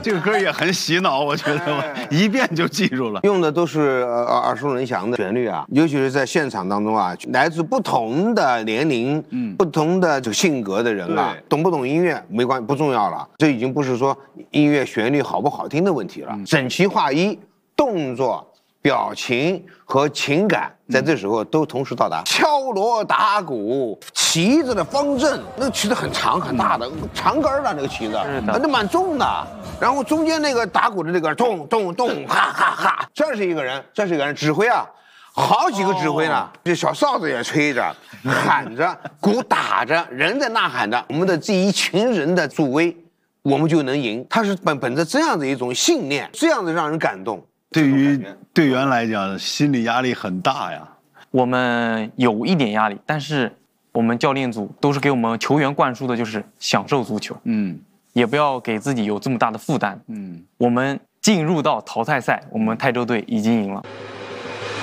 这个歌也很洗脑，我觉得一遍就记住了。 用的都是耳熟能详的旋律啊，尤其是在现场当中啊，来自不同的年龄、不同的这个性格的人啊，懂不懂音乐没关系，不重要了。这已经不是说音乐旋律好不好听的问题了，整齐划一，动作、表情和情感在这时候都同时到达。敲锣打鼓，旗子的方阵，那个旗子很长很大的，长根的那个旗子，那蛮重的。然后中间那个打鼓的那个咚咚咚，哈哈哈，这是一个人指挥啊。好几个指挥呢，这小哨子也吹着，喊着，鼓打着，人在呐喊着，我们的这一群人的助威，我们就能赢。他是本着这样的一种信念，这样的让人感动。 对于队员来讲，心理压力很大呀。 我们有一点压力，但是我们教练组都是给我们球员灌输的就是享受足球，也不要给自己有这么大的负担，我们进入到淘汰赛，我们泰州队已经赢了。